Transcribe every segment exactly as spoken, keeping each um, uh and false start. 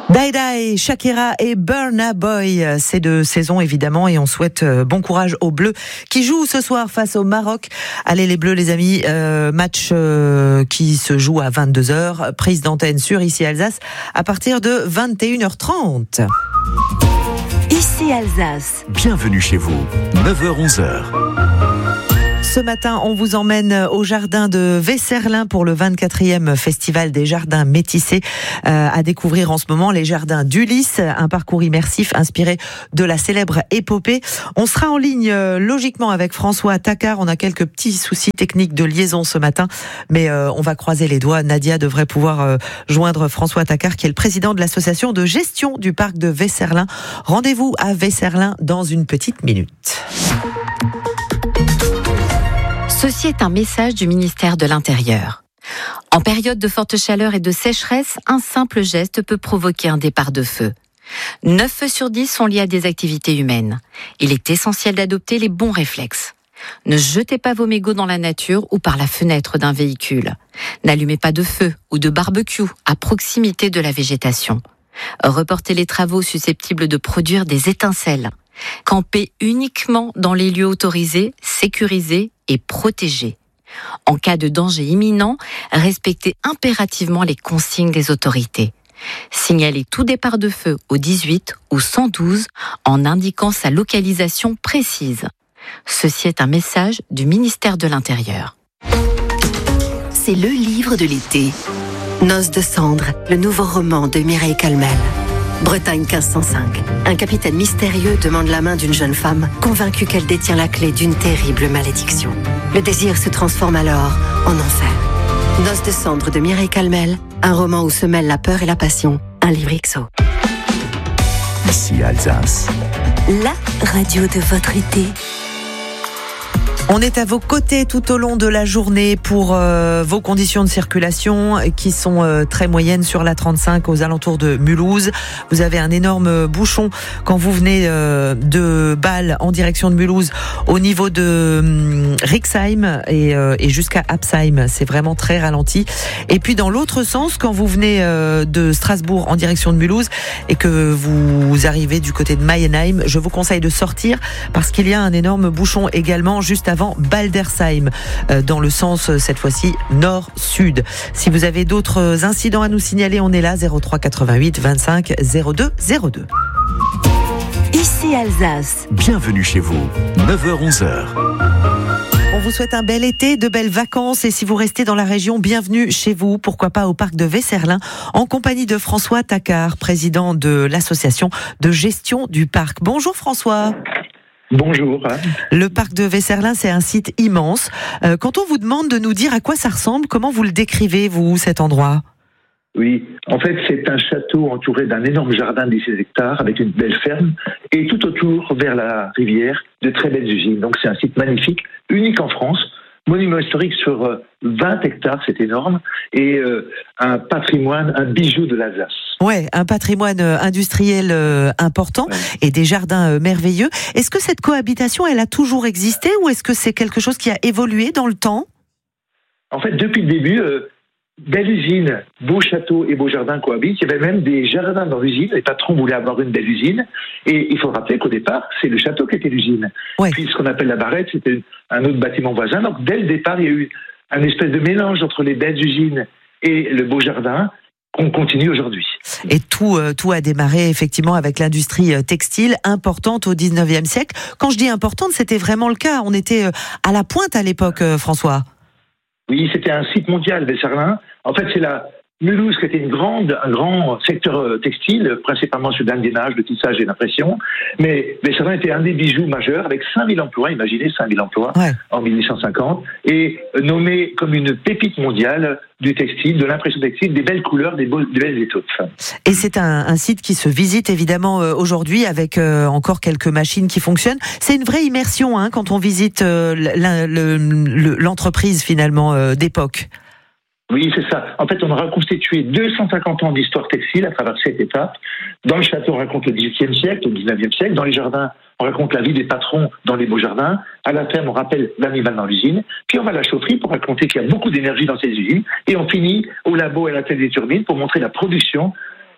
Die Die, Shakira et Burna Boy, c'est de saison évidemment et on souhaite bon courage aux Bleus qui jouent ce soir face au Maroc. Allez les Bleus les amis, euh, match euh, qui se joue à vingt-deux heures, prise d'antenne sur Ici Alsace à partir de vingt et une heures trente. Ici Alsace. Bienvenue chez vous, neuf heures onze heures. Ce matin, on vous emmène au jardin de Weserlin pour le vingt-quatrième festival des jardins métissés. Euh, à découvrir en ce moment les jardins d'Ulysse, un parcours immersif inspiré de la célèbre épopée. On sera en ligne euh, logiquement avec François Tacquart. On a quelques petits soucis techniques de liaison ce matin, mais euh, on va croiser les doigts. Nadia devrait pouvoir euh, joindre François Tacquart, qui est le président de l'association de gestion du parc de Weserlin. Rendez-vous à Weserlin dans une petite minute. Ceci est un message du ministère de l'Intérieur. En période de forte chaleur et de sécheresse, un simple geste peut provoquer un départ de feu. neuf feux sur dix sont liés à des activités humaines. Il est essentiel d'adopter les bons réflexes. Ne jetez pas vos mégots dans la nature ou par la fenêtre d'un véhicule. N'allumez pas de feu ou de barbecue à proximité de la végétation. Reportez les travaux susceptibles de produire des étincelles. Campez uniquement dans les lieux autorisés, sécurisés et protégés. En cas de danger imminent, respectez impérativement les consignes des autorités. Signalez tout départ de feu au dix-huit ou cent douze en indiquant sa localisation précise. Ceci est un message du ministère de l'Intérieur. C'est le livre de l'été. Noces de cendres, le nouveau roman de Mireille Calmel. Bretagne quinze cent cinq. Un capitaine mystérieux demande la main d'une jeune femme, convaincue qu'elle détient la clé d'une terrible malédiction. Le désir se transforme alors en enfer. Noces de cendres de Mireille Calmel, un roman où se mêlent la peur et la passion. Un livre X O. Ici Alsace. La radio de votre été. On est à vos côtés tout au long de la journée pour euh, vos conditions de circulation qui sont euh, très moyennes sur la trente-cinq aux alentours de Mulhouse. Vous avez un énorme bouchon quand vous venez euh, de Bâle en direction de Mulhouse au niveau de hum, Rixheim et, euh, et jusqu'à Absheim. C'est vraiment très ralenti. Et puis dans l'autre sens, quand vous venez euh, de Strasbourg en direction de Mulhouse et que vous arrivez du côté de Mayenheim, je vous conseille de sortir parce qu'il y a un énorme bouchon également juste avant Baldersheim, dans le sens cette fois-ci nord-sud. Si vous avez d'autres incidents à nous signaler, on est là zéro trois quatre-vingt-huit vingt-cinq zéro deux zéro deux. Ici Alsace. Bienvenue chez vous, neuf heures onze heures. On vous souhaite un bel été, de belles vacances et si vous restez dans la région, bienvenue chez vous, pourquoi pas au parc de Weserlin, en compagnie de François Tacquart, président de l'association de gestion du parc. Bonjour François. Bonjour. Le parc de Weserlin, c'est un site immense. Euh, quand on vous demande de nous dire à quoi ça ressemble, comment vous le décrivez, vous, cet endroit ? Oui, en fait, c'est un château entouré d'un énorme jardin de dix-sept hectares avec une belle ferme et tout autour, vers la rivière, de très belles usines. Donc c'est un site magnifique, unique en France, monument historique sur vingt hectares, c'est énorme, et euh, un patrimoine, un bijou de l'Alsace. Ouais, un patrimoine industriel euh, important ouais. Et des jardins euh, merveilleux. Est-ce que cette cohabitation, elle a toujours existé ou est-ce que c'est quelque chose qui a évolué dans le temps ? En fait, depuis le début, euh, belle usine, beau château et beau jardin cohabitent. Il y avait même des jardins dans l'usine. Les patrons voulaient avoir une belle usine. Et il faut rappeler qu'au départ, c'est le château qui était l'usine. Ouais. Puis ce qu'on appelle la barrette, c'était un autre bâtiment voisin. Donc dès le départ, il y a eu un espèce de mélange entre les belles usines et le beau jardin qu'on continue aujourd'hui. Et tout, euh, tout a démarré effectivement avec l'industrie textile importante au dix-neuvième siècle. Quand je dis importante, c'était vraiment le cas. On était à la pointe à l'époque, euh, François. Oui, c'était un site mondial, Weserlin. En fait, c'est la Mulhouse qui était une grande, un grand secteur textile, principalement sur l'indénage, le tissage et l'impression. Mais Weserlin était un des bijoux majeurs avec cinq mille emplois, imaginez cinq mille emplois ouais. en mille huit cent cinquante, et nommé comme une pépite mondiale du textile, de l'impression textile, des belles couleurs, des, beaux, des belles étoffes. Et c'est un, un site qui se visite évidemment euh, aujourd'hui avec euh, encore quelques machines qui fonctionnent. C'est une vraie immersion hein, quand on visite euh, la, le, le, l'entreprise finalement euh, d'époque. Oui, c'est ça. En fait, on a reconstitué deux cent cinquante ans d'histoire textile à travers sept étapes. Dans le château, on raconte le dix-huitième siècle, le dix-neuvième siècle. Dans les jardins, on raconte la vie des patrons dans les beaux jardins. À la ferme, on rappelle l'animal dans l'usine. Puis on va à la chaufferie pour raconter qu'il y a beaucoup d'énergie dans ces usines. Et on finit au labo et à la tête des turbines pour montrer la production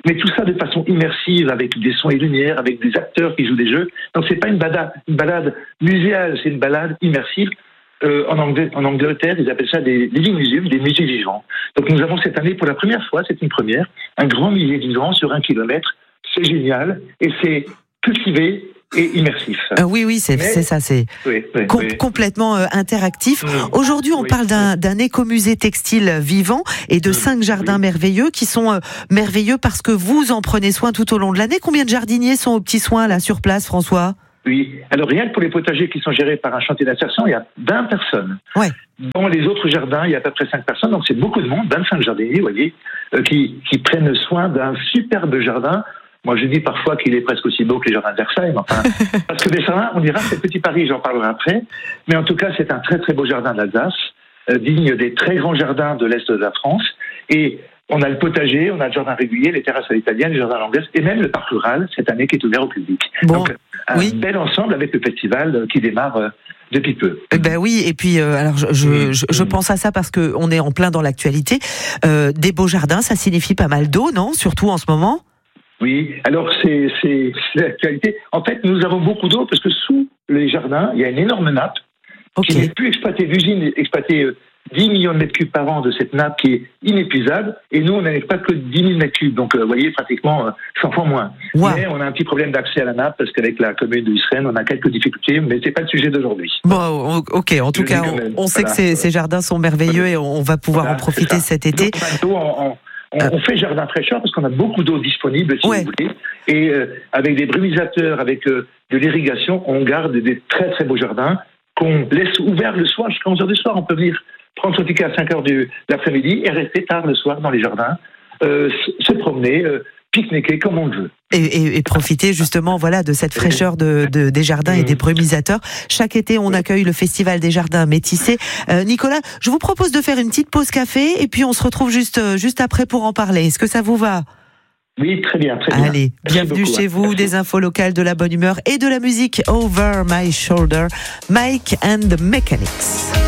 mais tout ça de façon immersive, avec des sons et lumières, avec des acteurs qui jouent des jeux. Donc c'est pas une balade, une balade muséale, c'est une balade immersive. Euh, en, Anglais, en Angleterre, ils appellent ça des living museums, des musées vivants. Donc nous avons cette année, pour la première fois, c'est une première, un grand musée vivant sur un kilomètre. C'est génial et c'est cultivé et immersif. Euh, oui, oui, c'est, c'est ça, c'est oui, oui, com- oui. complètement euh, interactif. Mmh. Aujourd'hui, on oui, parle d'un, d'un écomusée textile vivant et de mmh. cinq jardins oui. merveilleux qui sont euh, merveilleux parce que vous en prenez soin tout au long de l'année. Combien de jardiniers sont aux petits soins là sur place, François ? Oui, alors rien que pour les potagers qui sont gérés par un chantier d'insertion, il y a vingt personnes. Ouais. Dans les autres jardins, il y a à peu près cinq personnes, donc c'est beaucoup de monde, vingt-cinq jardiniers, vous voyez, euh, qui, qui prennent soin d'un superbe jardin. Moi, je dis parfois qu'il est presque aussi beau que les jardins de Versailles, enfin, parce que des jardins, on dira, c'est Petit Paris, j'en parlerai après, mais en tout cas, c'est un très très beau jardin d'Alsace, euh, digne des très grands jardins de l'Est de la France, et on a le potager, on a le jardin régulier, les terrasses à l'italienne, les jardins à l'anglaise, et même le parc rural, cette année, qui est ouvert au public. Bon, donc, un oui. bel ensemble avec le festival qui démarre euh, depuis peu. Ben oui, et puis euh, alors je, je, je, je pense à ça parce que on est en plein dans l'actualité. Euh, des beaux jardins, ça signifie pas mal d'eau, non ? Surtout en ce moment. Oui, alors c'est, c'est, c'est l'actualité. En fait, nous avons beaucoup d'eau parce que sous les jardins, il y a une énorme nappe okay. qui n'est plus exploitée. L'usine exploitait dix millions de mètres cubes par an de cette nappe qui est inépuisable, et nous, on n'en exploite que dix mille mètres cubes. Donc, vous euh, voyez, pratiquement euh, cent fois moins. Wow. Mais on a un petit problème d'accès à la nappe parce qu'avec la commune de Israël, on a quelques difficultés, mais c'est pas le sujet d'aujourd'hui. Bon, ok. En tout Je cas, on, on sait voilà. que ces, ces jardins sont merveilleux et on va pouvoir voilà, en profiter cet été. Donc, on, on, on, on fait jardin fraîcheur parce qu'on a beaucoup d'eau disponible, si ouais. vous voulez. Et euh, avec des brumisateurs, avec euh, de l'irrigation, on garde des très très beaux jardins qu'on laisse ouverts le soir jusqu'à onze heures du soir. On peut venir prendre son ticket à cinq heures de l'après-midi et rester tard le soir dans les jardins, euh, se promener, euh, pique-niquer comme on le veut. Et, et, et profiter justement voilà, de cette fraîcheur de, de, des jardins et des brumisateurs. Chaque été, on accueille le Festival des Jardins Métissés. Euh, Nicolas, je vous propose de faire une petite pause café et puis on se retrouve juste, juste après pour en parler. Est-ce que ça vous va ? Oui, très bien, très bien. Allez, bienvenue beaucoup, chez vous, merci. Des infos locales, de la bonne humeur et de la musique. Over My Shoulder, Mike and the Mechanics.